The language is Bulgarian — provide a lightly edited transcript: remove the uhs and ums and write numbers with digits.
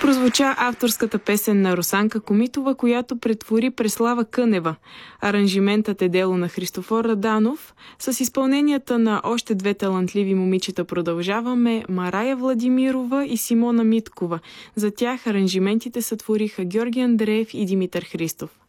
Прозвуча авторската песен на Росанка Комитова, която претвори Преслава Кънева. Аранжиментът е дело на Христофор Раданов. С изпълненията на още две талантливи момичета продължаваме: Марая Владимирова и Симона Миткова. За тях аранжиментите сътвориха Георги Андреев и Димитър Христов.